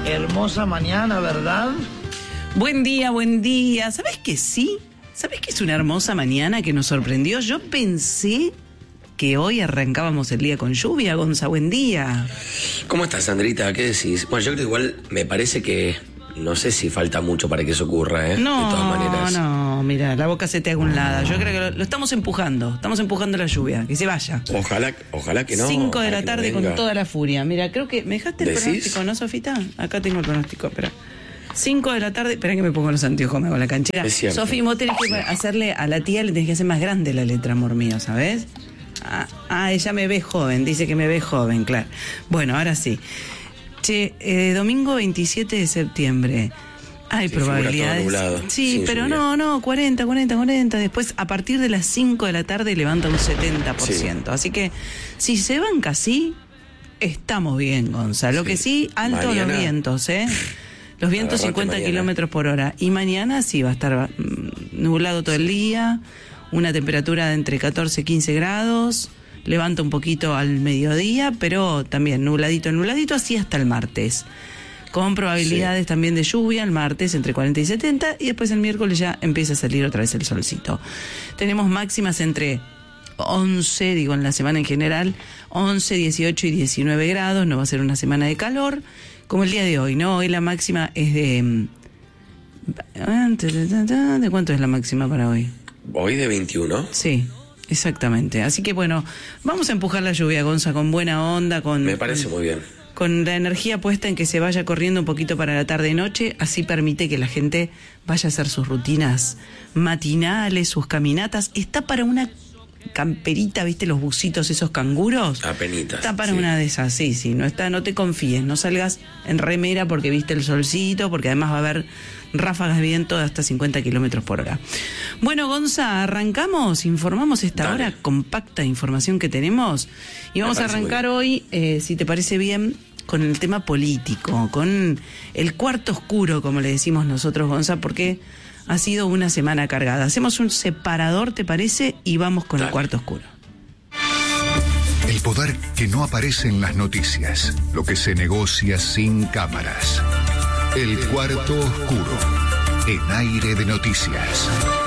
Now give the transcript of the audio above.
Hermosa mañana, ¿verdad? Buen día, buen día. ¿Sabés que sí? ¿Sabés que es una hermosa mañana que nos sorprendió? Yo pensé que hoy arrancábamos el día con lluvia. Gonza, buen día. ¿Cómo estás, Sandrita? ¿Qué decís? Bueno, yo creo que igual me parece que no sé si falta mucho para que eso ocurra, ¿eh? No, de todas maneras. no, mira, la boca se te haga un lado. Yo creo que lo estamos empujando la lluvia, que se vaya. Ojalá que no. 5 de la no tarde con toda la furia. Mira, creo que me dejaste el pronóstico, ¿no, Sofita? Acá tengo el pronóstico, espera. 5 de la tarde, espera que me pongo los anteojos, me hago la canchera. Es cierto. Sofi, vos tenés que hacerle a la tía, le tenés que hacer más grande la letra, amor mío, ¿sabes? Ella me ve joven, dice que me ve joven, claro. Bueno, ahora sí. Che, domingo 27 de septiembre. Hay probabilidades. Nublado, sí, pero lluvia. no, 40. Después, a partir de las 5 de la tarde, levanta un 70%. Sí. Así que, si se banca así, estamos bien, Gonzalo. Lo que sí, alto mañana, los vientos, ¿eh? Los vientos 50 kilómetros por hora. Y mañana sí va a estar nublado todo el día, una temperatura de entre 14 y 15 grados. Levanta un poquito al mediodía, pero también nubladito, así hasta el martes. Con probabilidades también de lluvia el martes entre 40 y 70, y después el miércoles ya empieza a salir otra vez el solcito. Tenemos máximas entre 11, digo en la semana en general, 11, 18 y 19 grados, no va a ser una semana de calor, como el día de hoy, ¿no? Hoy la máxima es de... ¿De cuánto es la máxima para hoy? Hoy de 21. Sí. Exactamente. Así que bueno, vamos a empujar la lluvia, Gonza, con buena onda, Me parece muy bien. Con la energía puesta en que se vaya corriendo un poquito para la tarde y noche, así permite que la gente vaya a hacer sus rutinas matinales, sus caminatas. Está para una camperita, ¿viste los bucitos esos canguros? Apenitas. Está para una de esas, sí, no te confíes, no salgas en remera porque viste el solcito, porque además va a haber ráfagas de viento de hasta 50 kilómetros por hora. Bueno, Gonza, arrancamos, informamos esta hora compacta de información que tenemos y vamos a arrancar hoy, si te parece bien, con el tema político, con el cuarto oscuro, como le decimos nosotros, Gonza, porque ha sido una semana cargada. Hacemos un separador, ¿te parece? Y vamos con el cuarto oscuro. El poder que no aparece en las noticias, lo que se negocia sin cámaras. El cuarto oscuro, en Aire de Noticias.